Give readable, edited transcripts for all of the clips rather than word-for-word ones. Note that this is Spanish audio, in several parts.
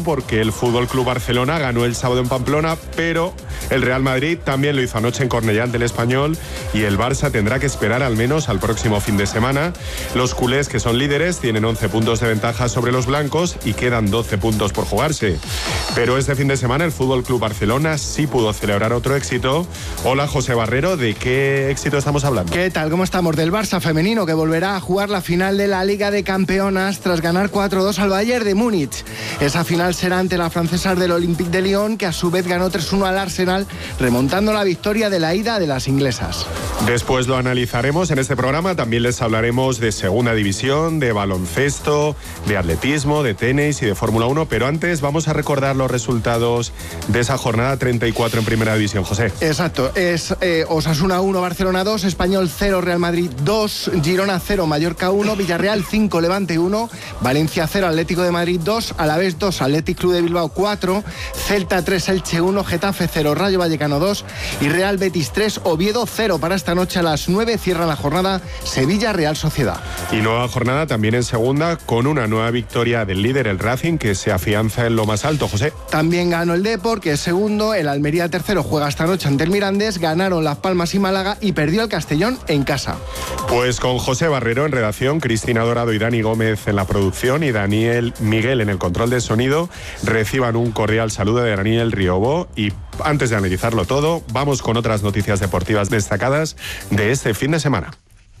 porque el Fútbol Club Barcelona ganó el sábado en Pamplona, pero el Real Madrid también lo hizo anoche en Cornellà ante el Español y el Barça tendrá que esperar al menos al próximo fin de semana. Los culés, que son líderes, tienen 11 puntos de ventaja sobre los blancos y quedan 12 puntos por jugarse. Pero este fin de semana el Fútbol Club Barcelona sí pudo celebrar otro éxito. Hola, José Barrero, ¿de qué éxito estamos hablando? ¿Qué tal? ¿Cómo estamos? Del Barça femenino, que volverá a jugar la final de la Liga de Campeonas tras ganar 4-2 al Bayern de Múnich. Esa final será ante la francesa del Olympique de Lyon, que a su vez ganó 3-1 al Arsenal, remontando la victoria de la ida de las inglesas. Después lo analizaremos en este programa. También les hablaremos de segunda división, de baloncesto, de atletismo, de tenis y de Fórmula 1. Pero antes vamos a recordar los resultados de esa jornada 34 en primera división. José. Exacto. Es Osasuna 1, Barcelona 2, Español 0, Real Madrid 2, Girona 0, Mallorca 1, Villarreal 5, Levante 1, Valencia 0, Atlético de Madrid 2, Alavés 2, Athletic Club de Bilbao 4, Celta 3, Elche 1, Getafe 0, Rayo Vallecano 2 y Real Betis 3, Oviedo 0. Para esta noche a las 9 cierra la jornada Sevilla Real Sociedad. Y nueva jornada también en segunda, con una nueva victoria del líder, el Racing, que se afianza en lo más alto. José. También ganó el Depor, que es segundo, el Almería tercero juega esta noche ante el Mirandés, ganaron Las Palmas y Málaga y perdió el Castellón en casa. Pues con José Barrero en redacción, Cristina Dorado y Dani Gómez en la producción y Daniel Miguel en el control de sonido, reciban un cordial saludo de Daniel Riobó. Y antes de analizarlo todo, vamos con otras noticias deportivas destacadas de este fin de semana.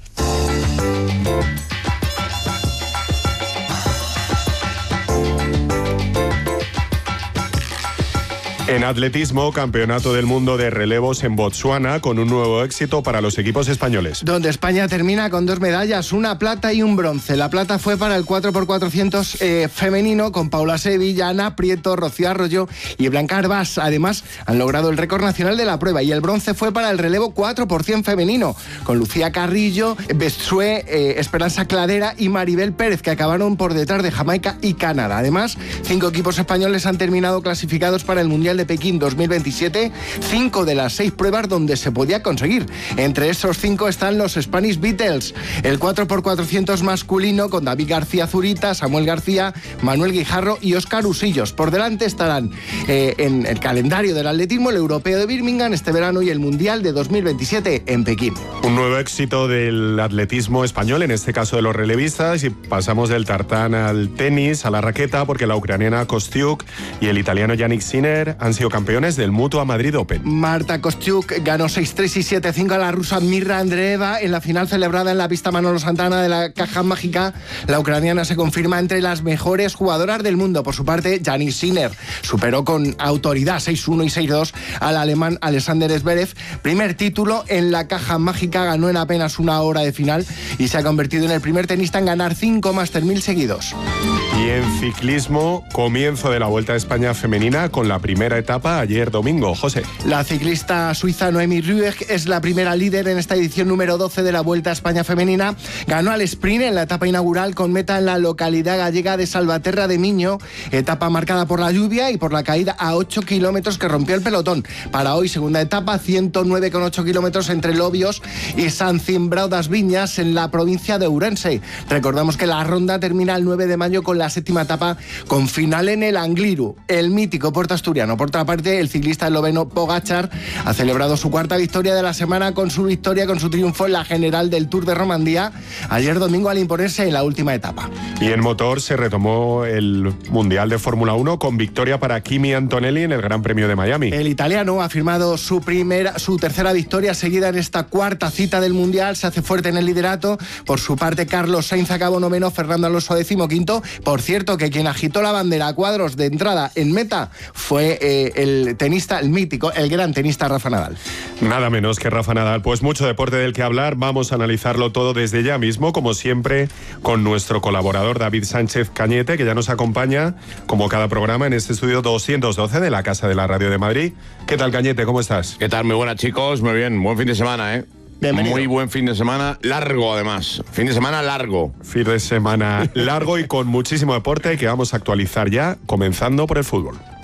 En atletismo, campeonato del mundo de relevos en Botsuana, con un nuevo éxito para los equipos españoles. Donde España termina con 2 medallas, una plata y un bronce. La plata fue para el 4x400 femenino, con Paula Sevilla, Ana Prieto, Rocío Arroyo y Blanca Arbás. Además, han logrado el récord nacional de la prueba. Y el bronce fue para el relevo 4x100 femenino, con Lucía Carrillo, Bestué, Esperanza Cladera y Maribel Pérez, que acabaron por detrás de Jamaica y Canadá. Además, 5 equipos españoles han terminado clasificados para el Mundial de Pekín 2027, 5 de las 6 pruebas donde se podía conseguir. Entre esos 5 están los Spanish Beatles, el 4x400 masculino con David García Zurita, Samuel García, Manuel Guijarro y Óscar Usillos. Por delante estarán en el calendario del atletismo el Europeo de Birmingham este verano y el Mundial de 2027 en Pekín. Un nuevo éxito del atletismo español, en este caso de los relevistas, y pasamos del tartán al tenis, a la raqueta, porque la ucraniana Kostyuk y el italiano Yannick Sinner han sido campeones del Mutua Madrid Open. Marta Kostyuk ganó 6-3 y 7-5 a la rusa Mirra Andreeva en la final celebrada en la pista Manolo Santana de la Caja Mágica. La ucraniana se confirma entre las mejores jugadoras del mundo. Por su parte, Yannick Sinner superó con autoridad 6-1 y 6-2 al alemán Alexander Zverev. Primer título en la Caja Mágica, ganó en apenas una hora de final y se ha convertido en el primer tenista en ganar 5 Master 1000 seguidos. Y en ciclismo, comienzo de la Vuelta a España femenina con la primera etapa ayer domingo. José. La ciclista suiza Noemi Rüegg es la primera líder en esta edición número 12 de la Vuelta a España femenina. Ganó al sprint en la etapa inaugural con meta en la localidad gallega de Salvaterra de Miño, etapa marcada por la lluvia y por la caída a 8 kilómetros que rompió el pelotón. Para hoy, segunda etapa, 109,8 kilómetros entre Lobios y San Cimbrao das Viñas en la provincia de Ourense. Recordamos que la ronda termina el 9 de mayo con la séptima etapa con final en el Angliru, el mítico puerto asturiano. Por otra parte, el ciclista esloveno Pogačar ha celebrado su cuarta victoria de la semana con su triunfo en la general del Tour de Romandía ayer domingo al imponerse en la última etapa. Y en motor se retomó el Mundial de Fórmula 1 con victoria para Kimi Antonelli en el Gran Premio de Miami. El italiano ha firmado su tercera victoria seguida en esta cuarta cita del Mundial, se hace fuerte en el liderato. Por su parte, Carlos Sainz acabó noveno, Fernando Alonso 15º. Por cierto, que quien agitó la bandera a cuadros de entrada en meta fue el tenista, el mítico, el gran tenista Rafa Nadal. Nada menos que Rafa Nadal. Pues mucho deporte del que hablar, vamos a analizarlo todo desde ya mismo, como siempre, con nuestro colaborador David Sánchez Cañete, que ya nos acompaña, como cada programa, en este estudio 212 de la Casa de la Radio de Madrid. ¿Qué tal, Cañete? ¿Cómo estás? ¿Qué tal? Muy buenas, chicos. Muy bien. Buen fin de semana, ¿eh? Bienvenido. Muy buen fin de semana, largo además. Fin de semana largo. Fin de semana largo y con muchísimo deporte que vamos a actualizar ya, comenzando por el fútbol.